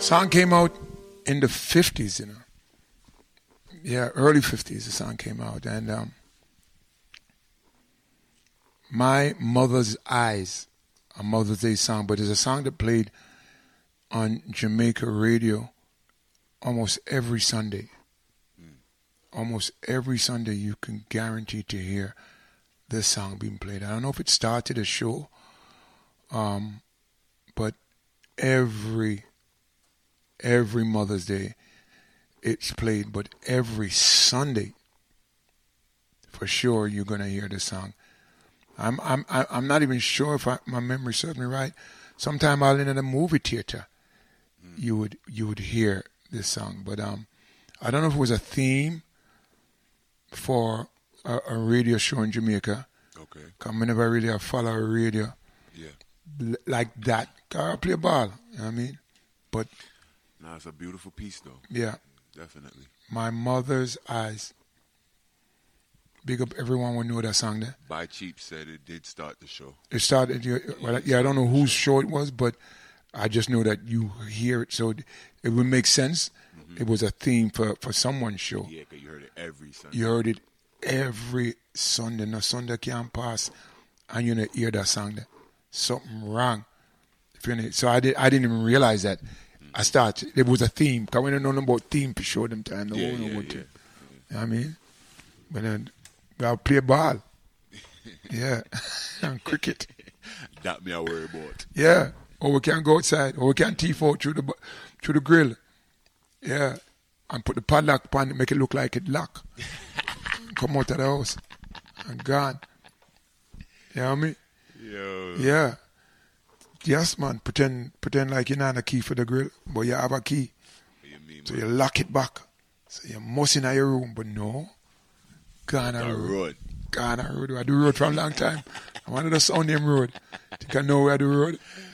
Song came out in the 50s, you know. Yeah, early 50s the song came out. And My Mother's Eyes, a Mother's Day song, but it's a song that played on Jamaica radio almost every Sunday. Almost every Sunday you can guarantee to hear this song being played. I don't know if it started a show, but every Mother's Day it's played, but every Sunday for sure you're gonna hear this song. I'm not even sure if my memory serves me right. Sometime I'll in a movie theater, you would hear this song, but I don't know if it was a theme for a radio show in Jamaica. Okay. Cause whenever really I follow a radio, like that, I play ball. You know what I mean? But no, it's a beautiful piece, though. Yeah, definitely. My Mother's Eyes. Big up everyone who know that song there. By Cheap said it did start the show. It started. I don't know whose show it was, but I just know that you hear it, so it would make sense. Mm-hmm. It was a theme for someone's show. Yeah, because you heard it every Sunday. You heard it every Sunday. No Sunday can't pass, and you don't hear that song there. Something wrong. So I didn't even realize that. I started. It was a theme. Cause we don't know about theme for sure them time. No, You know what I mean? But then gotta play ball. Yeah, and cricket. That me I worry about. Yeah, or we can go outside, or we can T4 through the grill. Yeah, and put the padlock upon it, make it look like it lock. Come out of the house and gone. You know what I mean? Yo. Yeah. Yes, man. Pretend like you don't have a key for the grill, but you have a key. What you mean, so you lock it back. So you must in your room, but no. Gone a road. Gone a road. I do road for a long time. I wanted to sound them road. Think I know where the road.